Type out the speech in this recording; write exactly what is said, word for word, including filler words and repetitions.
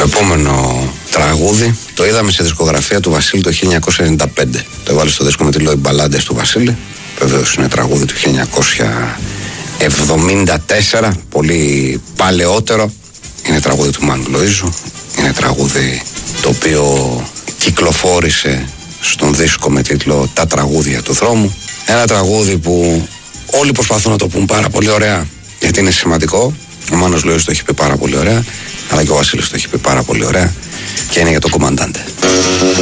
επόμενο τραγούδι το είδαμε σε δισκογραφία του Βασίλη το χίλια εννιακόσια ενενήντα πέντε. Το έβαλε στο δίσκο με τη Λόι Μπαλάντες του Βασίλη. Βεβαίως είναι τραγούδι του χίλια εννιακόσια εβδομήντα τέσσερα, πολύ παλαιότερο. Είναι τραγούδι του Μάνου Λοΐζου. Είναι τραγούδι το οποίο κυκλοφόρησε στον δίσκο με τίτλο «Τα τραγούδια του δρόμου». Ένα τραγούδι που όλοι προσπαθούν να το πούν πάρα πολύ ωραία, γιατί είναι σημαντικό. Ο Μάνος Λοΐζος το έχει πει πάρα πολύ ωραία, αλλά και ο Βασίλης το έχει πει πάρα πολύ ωραία, και είναι για το Κομμαντάντε.